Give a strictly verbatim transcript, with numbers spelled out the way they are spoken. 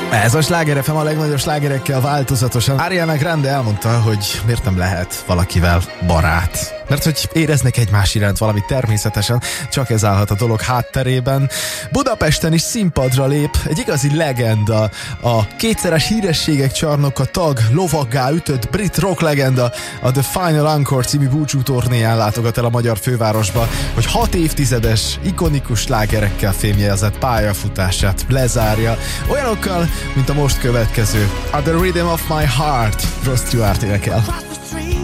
Ez a Sláger ef em a legnagyobb slágerekkel változatosan. Ariana Grande elmondta, hogy miért nem lehet valakivel barát. Mert hogy éreznek egymás iránt valami természetesen, csak ez állhat a dolog hátterében. Budapesten is színpadra lép egy igazi legenda, a kétszeres hírességek csarnoka tag, lovaggá ütött brit rock legenda, a The Final Encore című búcsú turnéján látogat el a magyar fővárosba, hogy hat évtizedes, ikonikus slágerekkel fémjelzett pályafutását lezárja, olyanokkal, mint a most következő, A The Rhythm of My Heart, Rod Stewart énekel.